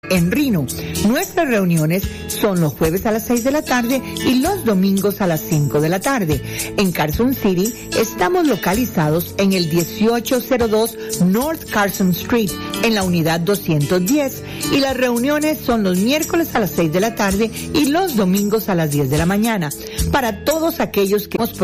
en Reno. Nuestras reuniones son los jueves a las 6 de la tarde y los domingos a las 5 de la tarde. En Carson City estamos localizados en el 1802 North Carson Street, en la unidad 210, y las reuniones son los miércoles a las 6 de la tarde y los domingos a las 10 de la mañana. Para todos aquellos que hemos